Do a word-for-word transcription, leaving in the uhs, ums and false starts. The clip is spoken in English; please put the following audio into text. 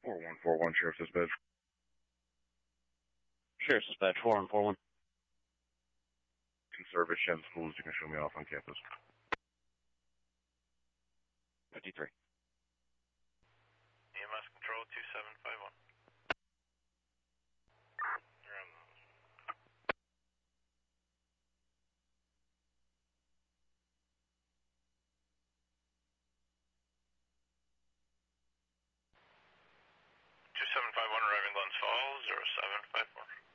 four one four one, Sheriff's Dispatch. Sheriff's Dispatch, four one four one. In service, Shen Schools, you can show me off on campus. fifty-three. E M S Control two seven five one. You're on two seven five one arriving Glens Falls, zero seven five four.